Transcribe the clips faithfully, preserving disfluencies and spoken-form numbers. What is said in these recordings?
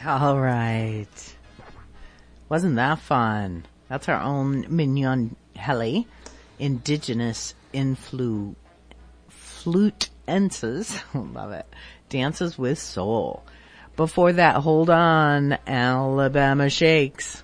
All right. Wasn't that fun? That's our own Mignon Helly. Indigenous influ flutences. Love it. Dances with Soul. Before that, Hold On, Alabama Shakes.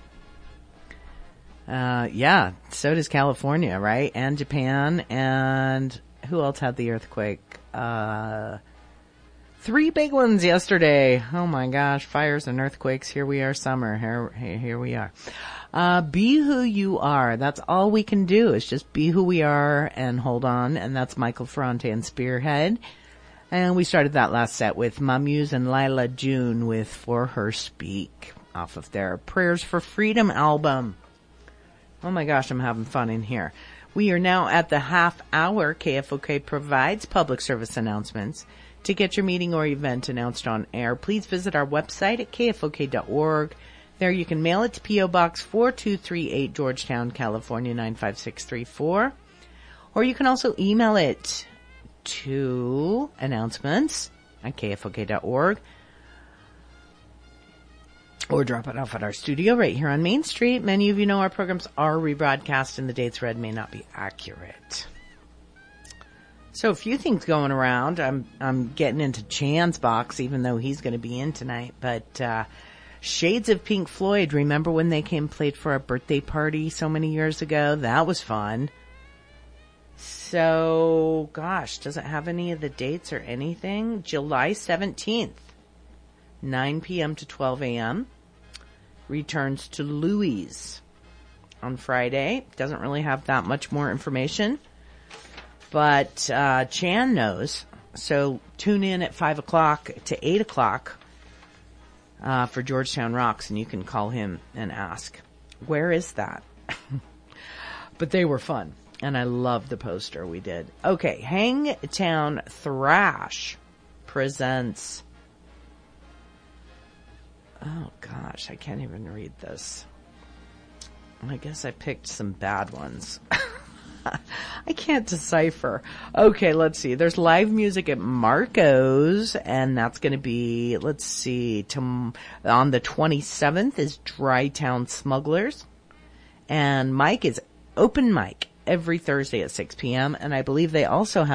Uh, yeah, so does California, right? And Japan, and who else had the earthquake? Uh, three big ones yesterday. Oh my gosh, fires and earthquakes. Here we are, summer. Here, here, here we are. Uh, be who you are. That's all we can do is just be who we are and hold on. And that's Michael Ferrante and Spearhead. And we started that last set with Mamuse and Lila June with For Her Speak off of their Prayers for Freedom album. Oh my gosh, I'm having fun in here. We are now at the half hour. K F O K provides public service announcements. To get your meeting or event announced on air, please visit our website at K F O K dot org. There you can mail it to P O Box four two three eight, Georgetown, California nine five six three four. Or you can also email it to announcements at K F O K dot org. Or drop it off at our studio right here on Main Street. Many of you know our programs are rebroadcast and the dates read may not be accurate. So a few things going around. I'm I'm getting into Chan's box, even though he's going to be in tonight. But uh Shades of Pink Floyd, remember when they came played for our birthday party so many years ago? That was fun. So, gosh, does it have any of the dates or anything? July seventeenth, nine p.m. to twelve a.m. Returns to Louis on Friday. Doesn't really have that much more information. But uh Chan knows. So tune in at five o'clock to eight o'clock uh for Georgetown Rocks, and you can call him and ask, where is that? But they were fun. And I love the poster we did. Okay, Hangtown Thrash presents... Oh, gosh, I can't even read this. I guess I picked some bad ones. I can't decipher. Okay, let's see. There's live music at Marco's, and that's going to be, let's see, tom- on the twenty-seventh is Dry Town Smugglers. And Mike is open mic every Thursday at six p.m. And I believe they also have